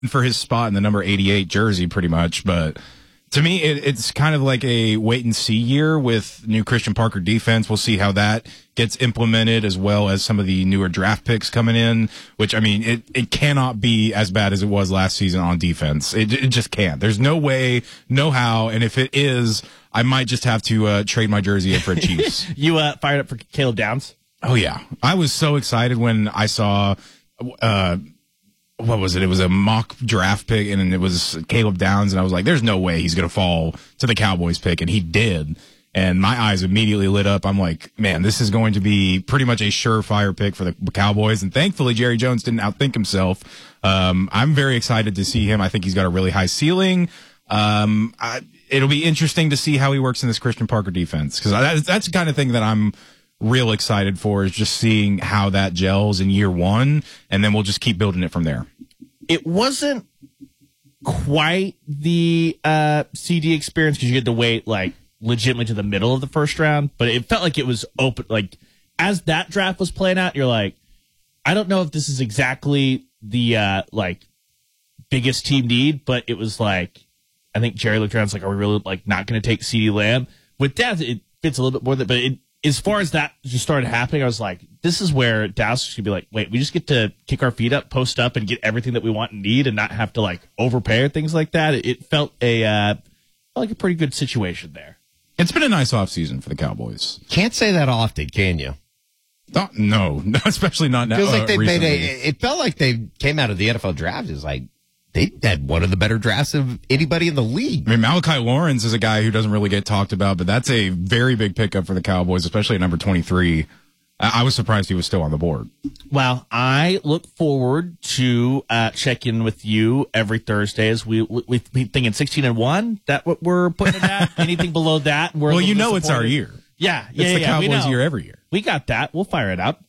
for his spot in the number 88 jersey pretty much, but to me, it's kind of like a wait and see year with new Christian Parker defense. We'll see how that gets implemented, as well as some of the newer draft picks coming in, which, I mean, it cannot be as bad as it was last season on defense. It just can't. There's no way, no how, and if it is, I might just have to trade my jersey in for a Chiefs. You fired up for Caleb Downs? Oh, yeah. I was so excited when I saw what was it? It was a mock draft pick, and it was Caleb Downs, and I was like, there's no way he's going to fall to the Cowboys pick, and he did. And my eyes immediately lit up. I'm like, man, this is going to be pretty much a surefire pick for the Cowboys. And thankfully, Jerry Jones didn't outthink himself. I'm very excited to see him. I think he's got a really high ceiling. It'll be interesting to see how he works in this Christian Parker defense, because that's the kind of thing that I'm real excited for, is just seeing how that gels in year one, and then we'll just keep building it from there. It wasn't quite the CD experience, because you had to wait like legitimately to the middle of the first round, but it felt like it was open. Like as that draft was playing out, you're like, I don't know if this is exactly the like biggest team need, but it was like, I think Jerry looked around and was like, are we really like not going to take CD Lamb? With that, it fits a little bit more than, but as far as that just started happening, I was like, this is where Dallas is going to be like, wait, we just get to kick our feet up, post up, and get everything that we want and need, and not have to like overpay or things like that. It felt like a pretty good situation there. It's been a nice offseason for the Cowboys. Can't say that often, can you? No, especially not now. Feels like they recently. it felt like they came out of the NFL draft. It's like they had one of the better drafts of anybody in the league. I mean, Malachi Lawrence is a guy who doesn't really get talked about, but that's a very big pickup for the Cowboys, especially at number 23. I was surprised he was still on the board. Well, I look forward to check in with you every Thursday as we thinking 16-1. That what we're putting it at? Anything below that? Well, you know it's our year. Yeah, it's the Cowboys' year every year. We got that. We'll fire it up.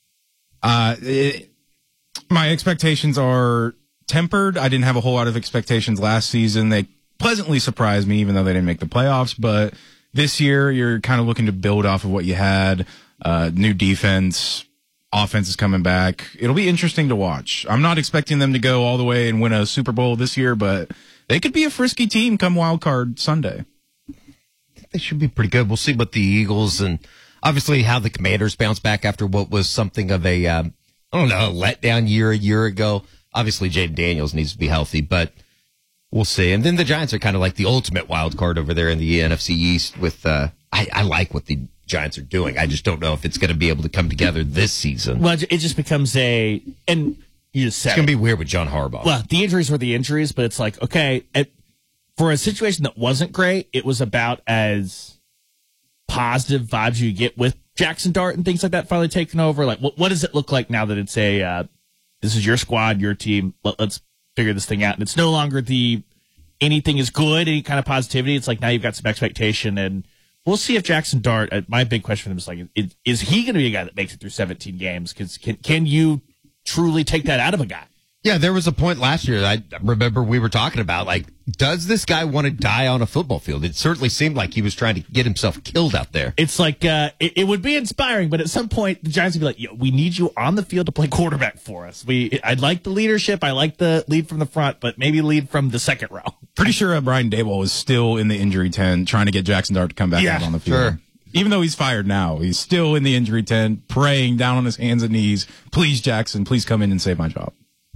My expectations are tempered. I didn't have a whole lot of expectations last season. They pleasantly surprised me, even though they didn't make the playoffs. But this year, you're kind of looking to build off of what you had. New defense, offense is coming back. It'll be interesting to watch. I'm not expecting them to go all the way and win a Super Bowl this year, but they could be a frisky team come Wild Card Sunday. They should be pretty good. We'll see what the Eagles and obviously how the Commanders bounce back after what was something of a, letdown year a year ago. Obviously, Jaden Daniels needs to be healthy, but we'll see. And then the Giants are kind of like the ultimate wild card over there in the NFC East with, I like what the Giants are doing. I just don't know if it's going to be able to come together this season. Well, it just becomes and you just said it's going to be weird with John Harbaugh. Well, the injuries were the injuries, but it's like, okay, for a situation that wasn't great, it was about as positive vibes you get with Jackson Dart and things like that finally taking over. Like, what does it look like now that it's this is your squad, your team, let's figure this thing out? And it's no longer anything is good, any kind of positivity. It's like now you've got some expectation, and we'll see if Jackson Dart, my big question for him is like, is he going to be a guy that makes it through 17 games? Because can you truly take that out of a guy? Yeah, there was a point last year I remember we were talking about, like, does this guy want to die on a football field? It certainly seemed like he was trying to get himself killed out there. It's like, it would be inspiring, but at some point, the Giants would be like, yo, we need you on the field to play quarterback for us. I like the leadership. I like the lead from the front, but maybe lead from the second row. Pretty sure Brian Daboll is still in the injury tent trying to get Jackson Dart to come back out on the field. Sure. Even though he's fired now, he's still in the injury tent, praying down on his hands and knees. Please, Jackson, please come in and save my job.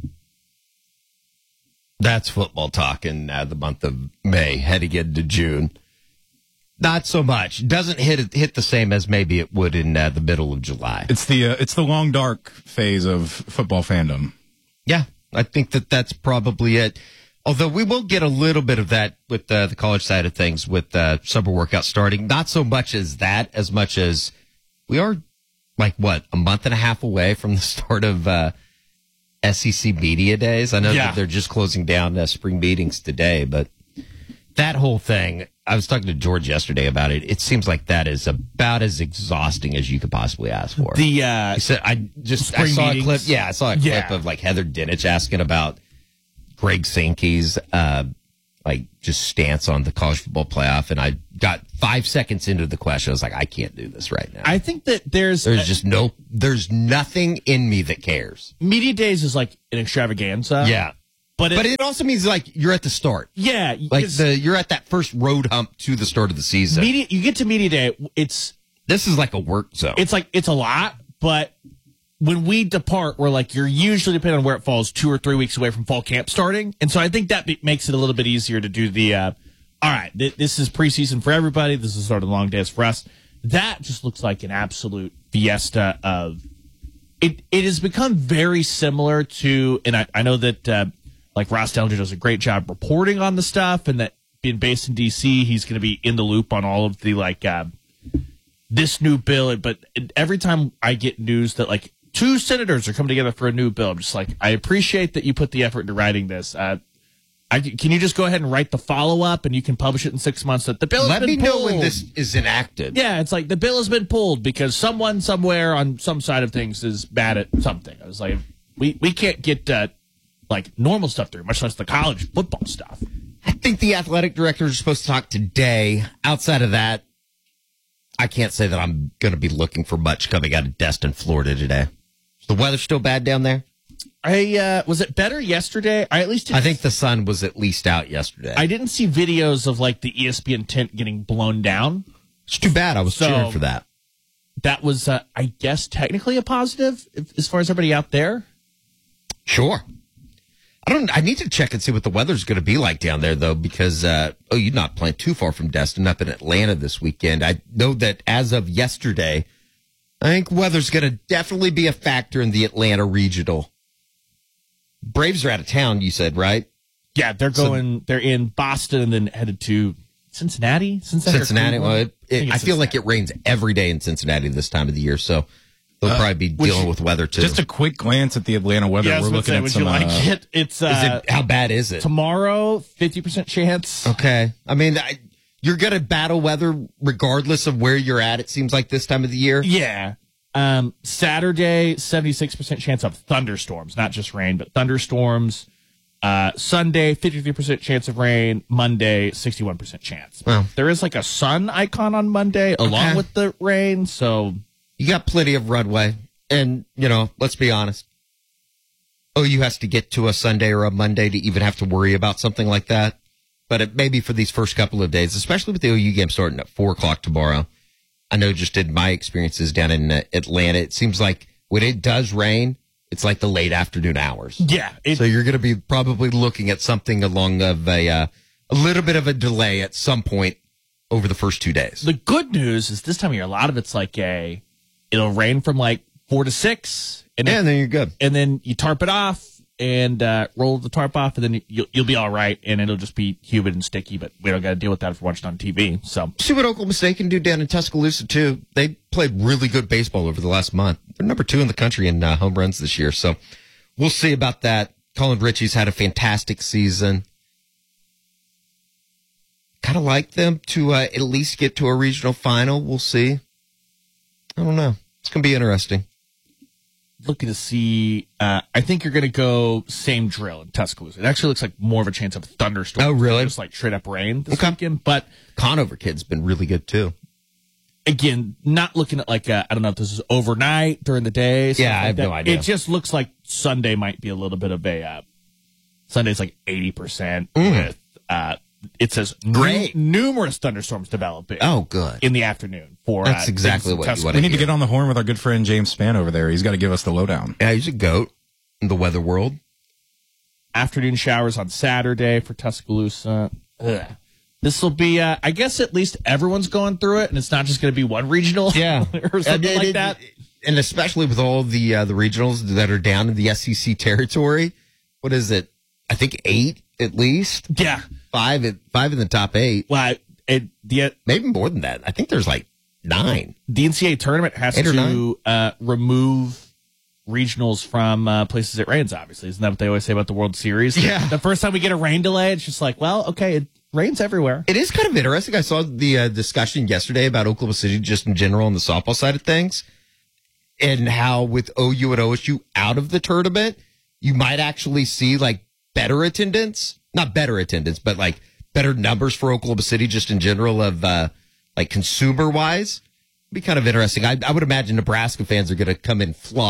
That's football talk in the month of May, heading into June. Not so much. Doesn't hit the same as maybe it would in the middle of July. It's the long dark phase of football fandom. Yeah, I think that's probably it. Although we will get a little bit of that with the college side of things with summer workouts starting. Not so much as that, as much as we are like a month and a half away from the start of SEC media days. I know that they're just closing down spring meetings today, but that whole thing, I was talking to George yesterday about it. It seems like that is about as exhausting as you could possibly ask for. He said, I saw a clip. Yeah, I saw a clip of like Heather Dinich asking about Greg Sankey's just stance on the college football playoff, and I got 5 seconds into the question. I was like, I can't do this right now. I think that there's nothing in me that cares. Media days is like an extravaganza. Yeah. But it also means like you're at the start. Yeah. Like you're at that first road hump to the start of the season. You get to media day, this is like a work zone. It's like, it's a lot, but when we depart, we're like, you're usually, depending on where it falls, 2 or 3 weeks away from fall camp starting. And so I think that makes it a little bit easier to do the, all right, this is preseason for everybody. This is sort of long days for us. That just looks like an absolute fiesta of it. It has become very similar to, and I know that, like Ross Dellinger does a great job reporting on the stuff, and that being based in DC, he's going to be in the loop on all of the like this new bill. But every time I get news that like 2 senators are coming together for a new bill, I'm just like, I appreciate that you put the effort into writing this. Can you just go ahead and write the follow up, and you can publish it in 6 months that the bill has been pulled? Let me know when this is enacted. Yeah, it's like the bill has been pulled because someone somewhere on some side of things is mad at something. I was like, we can't get like normal stuff through, much less the college football stuff. I think the athletic directors are supposed to talk today. Outside of that, I can't say that I'm going to be looking for much coming out of Destin, Florida today. Is the weather still bad down there? Was it better yesterday? I think the sun was at least out yesterday. I didn't see videos of like the ESPN tent getting blown down. It's too bad. I was cheering for that. That was, I guess, technically a positive as far as everybody out there. Sure. I need to check and see what the weather's going to be like down there, though, because, you're not playing too far from Destin, up in Atlanta this weekend. I know that as of yesterday, I think weather's going to definitely be a factor in the Atlanta regional. Braves are out of town, you said, right? Yeah, they're in Boston and then headed to Cincinnati. Cincinnati. Well, I feel like it rains every day in Cincinnati this time of the year, so they'll probably be dealing with weather too. Just a quick glance at the Atlanta weather. Yeah, we're looking at some. Would you like it? It's how bad is it? Tomorrow, 50% chance. Okay, I mean, you're gonna battle weather regardless of where you're at. It seems like this time of the year. Yeah. Saturday, 76% chance of thunderstorms, not just rain, but thunderstorms. Sunday, 53% chance of rain. Monday, 61% chance. Well, there is like a sun icon on Monday along with the rain, so you got plenty of runway. And, let's be honest. OU has to get to a Sunday or a Monday to even have to worry about something like that. But it may be for these first couple of days, especially with the OU game starting at 4 o'clock tomorrow. I know just in my experiences down in Atlanta, it seems like when it does rain, it's like the late afternoon hours. Yeah. So you're going to be probably looking at something along of a little bit of a delay at some point over the first 2 days. The good news is this time of year, a lot of it's like it'll rain from like 4 to 6. And then you're good. And then you tarp it off and roll the tarp off, and then you'll be all right, and it'll just be humid and sticky, but we don't got to deal with that if we're watching on TV. So see what Oklahoma State can do down in Tuscaloosa, too. They played really good baseball over the last month. They're number 2 in the country in home runs this year, so we'll see about that. Colin Ritchie's had a fantastic season. Kind of like them to at least get to a regional final. We'll see. I don't know. It's going to be interesting. Looking to see, I think you're going to go same drill in Tuscaloosa. It actually looks like more of a chance of a thunderstorm. Oh, really? Just like straight up rain this weekend. But Conover kid's been really good too. Again, not looking at like I don't know if this is overnight during the day. Yeah, I have no idea. It just looks like Sunday might be a little bit of a Sunday's like 80% with it says great numerous thunderstorms developing. Oh, good. In the afternoon for that's exactly what you want. We need to get on the horn with our good friend James Spann over there. He's got to give us the lowdown. Yeah, he's a goat in the weather world. Afternoon showers on Saturday for Tuscaloosa. This will be, I guess, at least everyone's going through it, and it's not just going to be one regional, or something like that. And especially with all the regionals that are down in the SEC territory. What is it? I think 8 at least. Yeah. 5 in the top 8. Well, maybe more than that. I think there's like 9. The NCAA tournament has to remove regionals from places it rains, obviously. Isn't that what they always say about the World Series? Yeah. The first time we get a rain delay, it's just like, well, okay, it rains everywhere. It is kind of interesting. I saw the discussion yesterday about Oklahoma City just in general on the softball side of things, and how with OU and OSU out of the tournament, you might actually see like better attendance. Not better attendance, but like better numbers for Oklahoma City just in general of like consumer wise. It'd be kind of interesting. I would imagine Nebraska fans are going to come in flock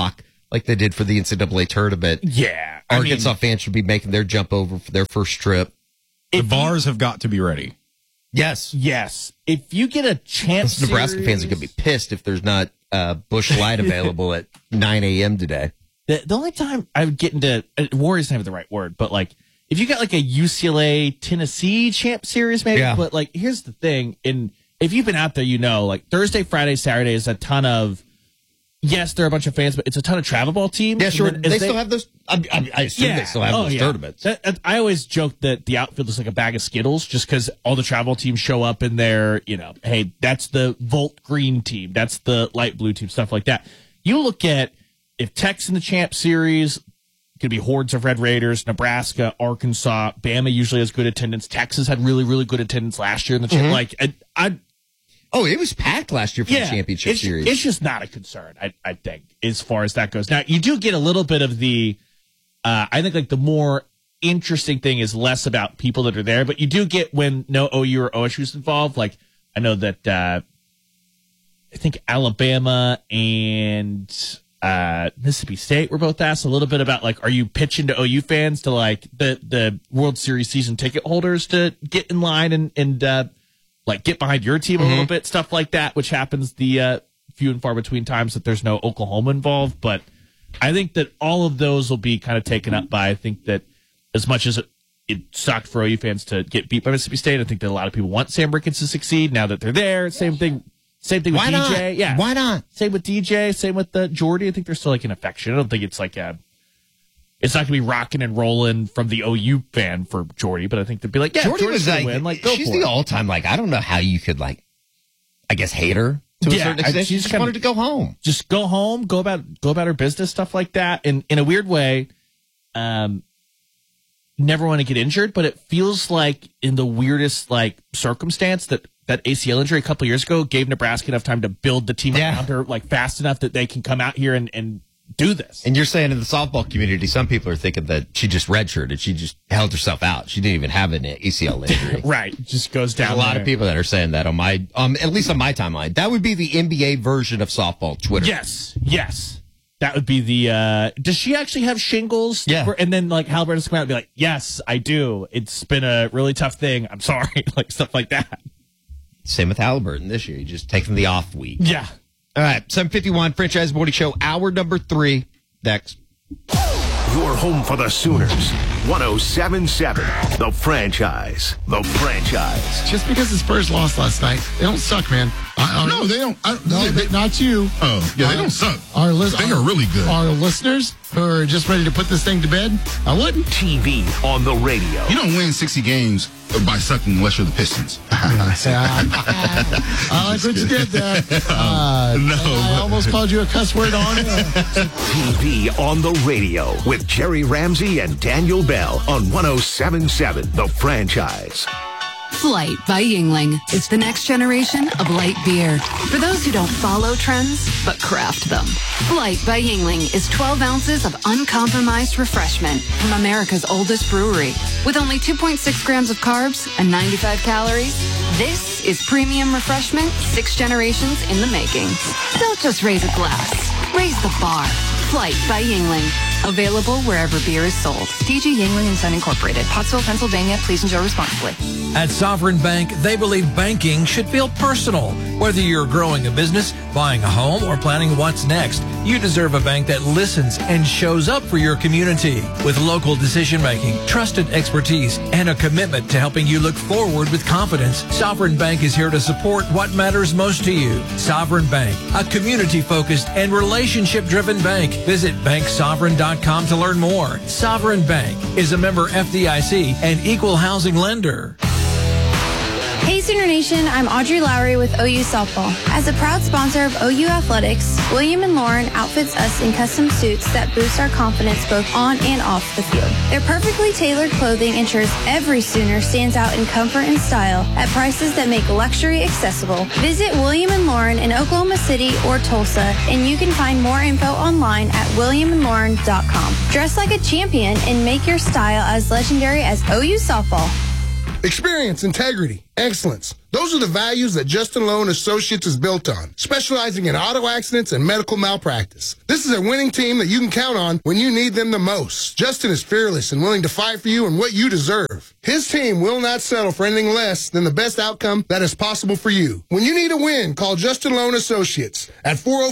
like they did for the NCAA tournament. Yeah. Arkansas fans should be making their jump over for their first trip. The bars have got to be ready. Yes. Yes. If you get a chance, Those Nebraska fans are going to be pissed if there's not Busch Light available at 9 a.m. today. The only time I would get into Warriors, not have the right word, but like if you got like a UCLA Tennessee champ series, maybe. Yeah. But like, here's the thing: if you've been out there, you know, like Thursday, Friday, Saturday is a ton of. Yes, there are a bunch of fans, but it's a ton of travel ball teams. Yeah, sure. And They still have those. I assume they still have those tournaments. I always joke that the outfield is like a bag of Skittles, just because all the travel teams show up in there. You know, hey, that's the Volt Green team, that's the light blue team, stuff like that. You look at if Tech's in the champ series, could be hordes of Red Raiders. Nebraska, Arkansas, Bama usually has good attendance. Texas had really, really good attendance last year in the champ. Like Oh, it was packed last year for the championship series. It's just not a concern, I think, as far as that goes. Now, you do get a little bit of the, I think like the more interesting thing is less about people that are there, but you do get when no OU or OSU is involved. Like, I know that, I think Alabama and Mississippi State were both asked a little bit about like, are you pitching to OU fans to like the World Series season ticket holders to get in line and like get behind your team a little bit, stuff like that, which happens the few and far between times that there's no Oklahoma involved. But I think that all of those will be kind of taken up by, I think that as much as it sucked for OU fans to get beat by Mississippi State, I think that a lot of people want Sam Ricketts to succeed now that they're there. Same thing with Why DJ. not? Yeah. Why not? Same with DJ, same with Jordy. I think there's still like an affection. I don't think it's like it's not going to be rocking and rolling from the OU fan for Jordy, but I think they'd be like, yeah, Jordy Jordy's was going to like, win. Like, go she's for the it. all-time, like, I don't know how you could, like, I guess, hate her to a certain extent. She just wanted to go home. Just go home, go about her business, stuff like that. And in a weird way, never want to get injured, but it feels like in the weirdest like circumstance that ACL injury a couple of years ago gave Nebraska enough time to build the team around her like fast enough that they can come out here and do this. And you're saying in the softball community, some people are thinking that she just redshirted. She just held herself out. She didn't even have an ACL injury. Right. Just goes down. There's a lot of people that are saying that on my, at least on my timeline. That would be the NBA version of softball Twitter. Yes. That would be the, does she actually have shingles? Yeah. And then like Halliburton's come out and be like, yes, I do. It's been a really tough thing. I'm sorry. Like stuff like that. Same with Halliburton this year. You just taking the off week. Yeah. All right, 7:51 Franchise Morning Show, hour number 3. Next. Your home for the Sooners. 107.7. The Franchise. The Franchise. Just because the Spurs lost last night, they don't suck, man. No, they don't. Not you. Oh, yeah, they don't suck. They are really good. Our listeners who are just ready to put this thing to bed, I wouldn't. TV on the radio. You don't win 60 games by sucking unless you're the Pistons. I like what you did there. I almost called you a cuss word on it. TV on the radio with Jerry Ramsey and Daniel Bell on 107.7 The Franchise. Flight by Yingling. It's the next generation of light beer. For those who don't follow trends, but craft them. Flight by Yingling is 12 ounces of uncompromised refreshment from America's oldest brewery. With only 2.6 grams of carbs and 95 calories, this is premium refreshment 6 generations in the making. Don't just raise a glass. Raise the bar. Flight by Yingling. Available wherever beer is sold. DG Yingling and Son Incorporated. Pottsville, Pennsylvania. Please enjoy responsibly. At Sovereign Bank, they believe banking should feel personal. Whether you're growing a business, buying a home, or planning what's next, you deserve a bank that listens and shows up for your community. With local decision-making, trusted expertise, and a commitment to helping you look forward with confidence, Sovereign Bank is here to support what matters most to you. Sovereign Bank, a community-focused and relationship-driven bank. Visit banksovereign.com to learn more. Sovereign Bank is a member FDIC and equal housing lender. Hey Sooner Nation, I'm Audrey Lowry with OU Softball. As a proud sponsor of OU Athletics, William & Lauren outfits us in custom suits that boost our confidence both on and off the field. Their perfectly tailored clothing ensures every Sooner stands out in comfort and style at prices that make luxury accessible. Visit William & Lauren in Oklahoma City or Tulsa, and you can find more info online at williamandlauren.com. Dress like a champion and make your style as legendary as OU Softball. Experience, integrity, excellence. Those are the values that Justin Lowe & Associates is built on, specializing in auto accidents and medical malpractice. This is a winning team that you can count on when you need them the most. Justin is fearless and willing to fight for you and what you deserve. His team will not settle for anything less than the best outcome that is possible for you. When you need a win, call Justin Lowe & Associates at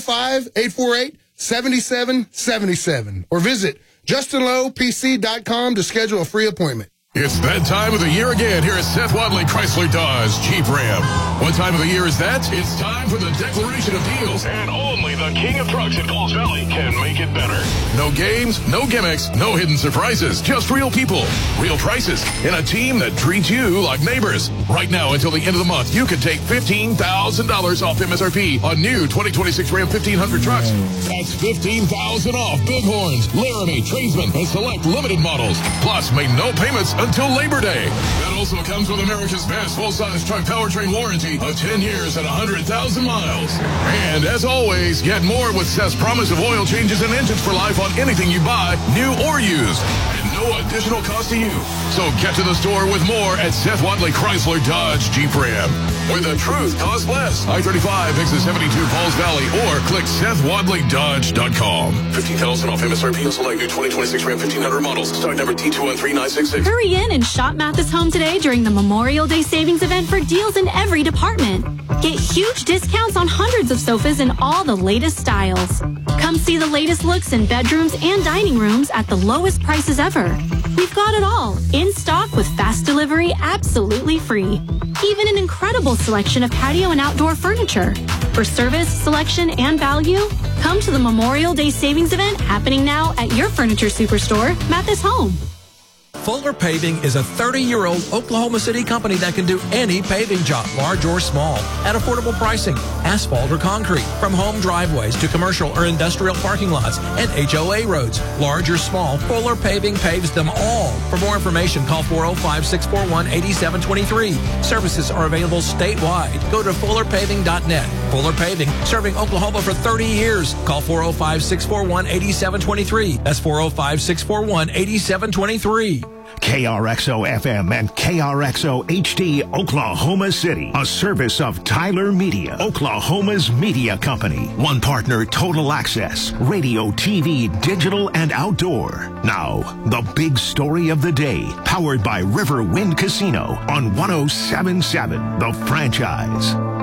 405-848-7777 or visit JustinLowePC.com to schedule a free appointment. It's that time of the year again here at Seth Wadley Chrysler Dodge Jeep Ram. What time of the year is that? It's time for the declaration of deals. And only the king of trucks in Falls Valley can make it better. No games, no gimmicks, no hidden surprises. Just real people, real prices, and a team that treats you like neighbors. Right now until the end of the month, you can take $15,000 off MSRP on new 2026 Ram 1500 trucks. That's $15,000 off Bighorns, Laramie, Tradesman, and select limited models. Plus, make no payments until Labor Day. That also comes with America's best full-size truck powertrain warranty of 10 years and 100,000 miles. And as always, get more with Seth's promise of oil changes and engines for life on anything you buy, new or used. And no additional cost to you. So get to the store with more at Seth Wadley Chrysler Dodge Jeep Ram, where the truth costs less. I-35 exit 72 Falls Valley or click SethWadleyDodge.com. $15,000 off MSRP on select new 2026 Ram 1500 models. Stock number T213966. Hurry in and shop Mathis Home today during the Memorial Day savings event for deals in every department. Get huge discounts on hundreds of sofas in all the latest styles. Come see the latest looks in bedrooms and dining rooms at the lowest prices ever. We've got it all in stock with fast delivery absolutely free. Even an incredible selection of patio and outdoor furniture. For service, selection, and value, come to the Memorial Day savings event happening now at your furniture superstore, Mathis Home. Fuller Paving is a 30-year-old Oklahoma City company that can do any paving job, large or small, at affordable pricing, asphalt or concrete, from home driveways to commercial or industrial parking lots and HOA roads. Large or small, Fuller Paving paves them all. For more information, call 405-641-8723. Services are available statewide. Go to fullerpaving.net. Fuller Paving, serving Oklahoma for 30 years. Call 405-641-8723. That's 405-641-8723. KRXO FM and KRXO HD Oklahoma City, a service of Tyler Media, Oklahoma's media company. One partner, Total Access, radio, TV, digital, and outdoor. Now, the big story of the day, powered by River Wind Casino on 107.7 The Franchise.